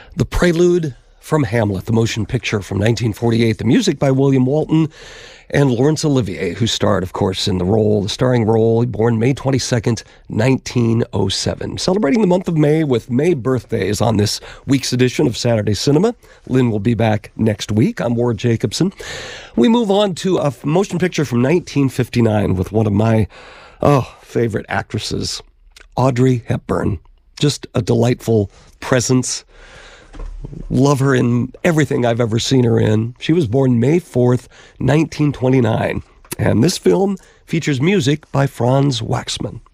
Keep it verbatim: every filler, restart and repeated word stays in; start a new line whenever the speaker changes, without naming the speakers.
The Prelude from Hamlet, the motion picture from nineteen forty-eight, the music by William Walton and Laurence Olivier, who starred, of course, in the role, the starring role, born May twenty-second, nineteen oh seven. Celebrating the month of May with May birthdays on this week's edition of Saturday Cinema. Lynn will be back next week. I'm Ward Jacobson. We move on to a motion picture from nineteen fifty-nine with one of my, oh, favorite actresses, Audrey Hepburn. Just a delightful presence. Love her in everything I've ever seen her in. She was born May fourth, nineteen twenty-nine. And this film features music by Franz Waxman.